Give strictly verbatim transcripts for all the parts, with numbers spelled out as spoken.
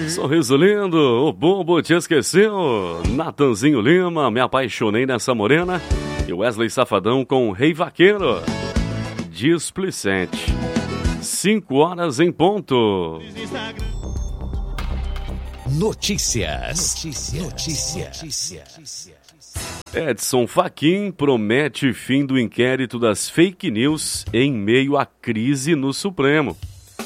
Sorriso lindo, o bombo te esqueceu. Natanzinho Lima, me apaixonei nessa morena. E Wesley Safadão com Rei Vaqueiro. Displicente. Cinco horas em ponto. Notícias. Notícias. Notícias. Notícias. Edson Fachin promete fim do inquérito das fake news em meio à crise no Supremo.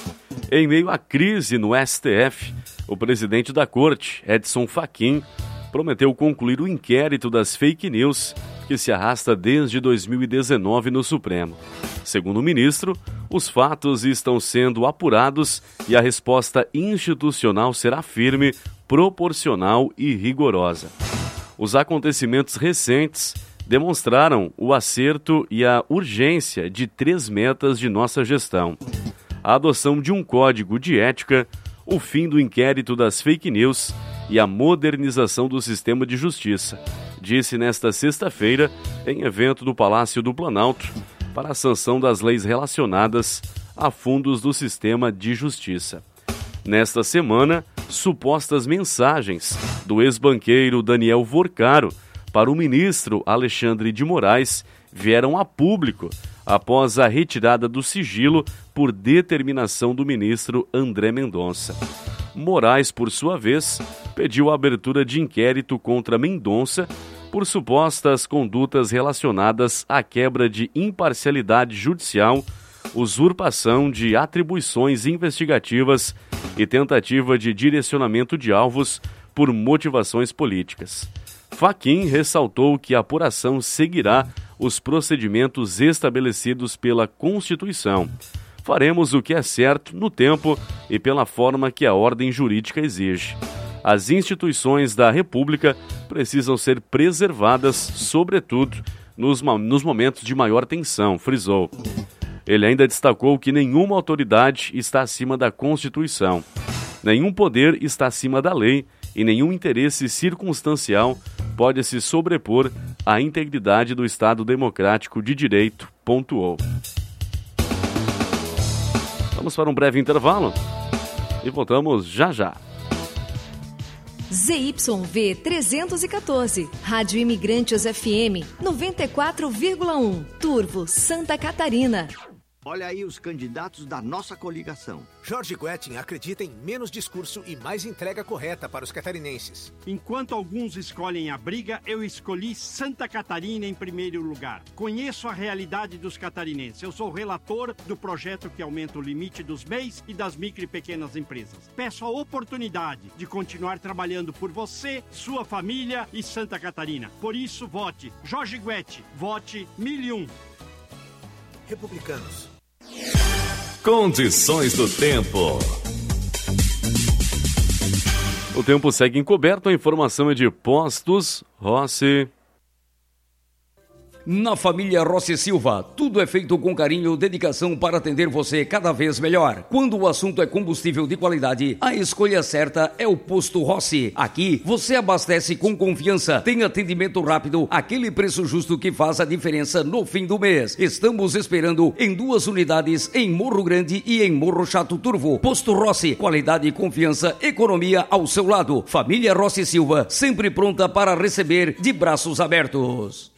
Em meio à crise no S T F, o presidente da corte, Edson Fachin, prometeu concluir o inquérito das fake news que se arrasta desde dois mil e dezenove no Supremo. Segundo o ministro, os fatos estão sendo apurados e a resposta institucional será firme, proporcional e rigorosa. Os acontecimentos recentes demonstraram o acerto e a urgência de três metas de nossa gestão: a adoção de um código de ética, o fim do inquérito das fake news e a modernização do sistema de justiça, disse nesta sexta-feira em evento do Palácio do Planalto para a sanção das leis relacionadas a fundos do sistema de justiça. Nesta semana, supostas mensagens do ex-banqueiro Daniel Vorcaro para o ministro Alexandre de Moraes vieram a público após a retirada do sigilo por determinação do ministro André Mendonça. Moraes, por sua vez, pediu a abertura de inquérito contra Mendonça por supostas condutas relacionadas à quebra de imparcialidade judicial, usurpação de atribuições investigativas e tentativa de direcionamento de alvos por motivações políticas. Fachin ressaltou que a apuração seguirá os procedimentos estabelecidos pela Constituição. Faremos o que é certo no tempo e pela forma que a ordem jurídica exige. As instituições da República precisam ser preservadas, sobretudo nos, nos momentos de maior tensão, frisou. Ele ainda destacou que nenhuma autoridade está acima da Constituição, nenhum poder está acima da lei e nenhum interesse circunstancial pode se sobrepor à integridade do Estado Democrático de Direito, pontuou. Vamos para um breve intervalo e voltamos já já. Z Y V trezentos e quatorze, Rádio Imigrantes F M noventa e quatro vírgula um, Turvo, Santa Catarina. Olha aí os candidatos da nossa coligação. Jorge Guettin acredita em menos discurso e mais entrega correta para os catarinenses. Enquanto alguns escolhem a briga, eu escolhi Santa Catarina em primeiro lugar. Conheço a realidade dos catarinenses. Eu sou relator do projeto que aumenta o limite dos M E Is e das micro e pequenas empresas. Peço a oportunidade de continuar trabalhando por você, sua família e Santa Catarina. Por isso, vote Jorge Guettin. Vote mil e um. Republicanos. Condições do tempo. O tempo segue encoberto, a informação é de Postos Rossi. Na família Rossi Silva, tudo é feito com carinho e dedicação para atender você cada vez melhor. Quando o assunto é combustível de qualidade, a escolha certa é o Posto Rossi. Aqui, você abastece com confiança, tem atendimento rápido, aquele preço justo que faz a diferença no fim do mês. Estamos esperando em duas unidades em Morro Grande e em Morro Chato Turvo. Posto Rossi, qualidade, confiança, economia ao seu lado. Família Rossi Silva, sempre pronta para receber de braços abertos.